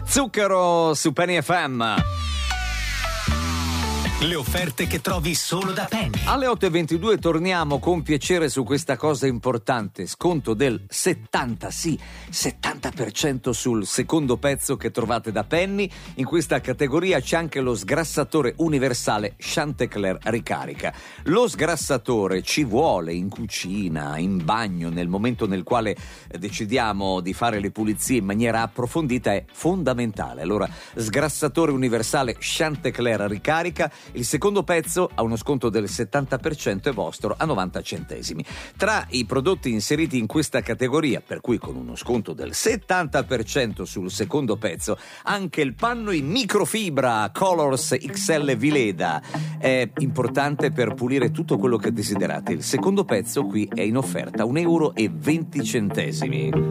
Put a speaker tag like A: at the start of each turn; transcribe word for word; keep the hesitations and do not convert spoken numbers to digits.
A: Zucchero su Penny F M.
B: Le offerte che trovi solo da Penny.
A: Alle otto e ventidue torniamo con piacere su questa cosa importante. Sconto del settanta, sì, settanta per cento sul secondo pezzo che trovate da Penny. In questa categoria c'è anche lo sgrassatore universale Chantecler Ricarica. Lo sgrassatore ci vuole in cucina, in bagno, nel momento nel quale decidiamo di fare le pulizie in maniera approfondita, è fondamentale. Allora, sgrassatore universale Chantecler Ricarica. Il secondo pezzo ha uno sconto del settanta per cento e vostro a novanta centesimi. Tra i prodotti inseriti in questa categoria, per cui con uno sconto del settanta per cento sul secondo pezzo, anche il panno in microfibra Colors X L Vileda è importante per pulire tutto quello che desiderate. Il secondo pezzo qui è in offerta un euro e venti centesimi.